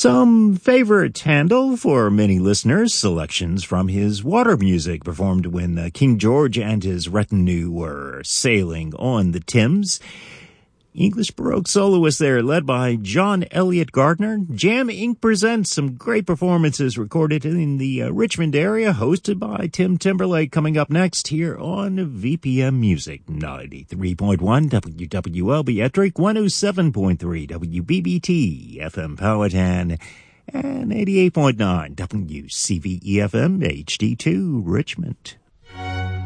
Some favorite Handel for many listeners, selections from his water music performed when King George and his retinue were sailing on the Thames. English Baroque soloists there, led by John Elliott Gardner. Jam Inc. presents some great performances recorded in the Richmond area, hosted by Tim Timberlake, coming up next here on VPM Music. 93.1 WWLB Ettrick, 107.3 WBBT FM Powhatan, and 88.9 WCVE FM HD2 Richmond.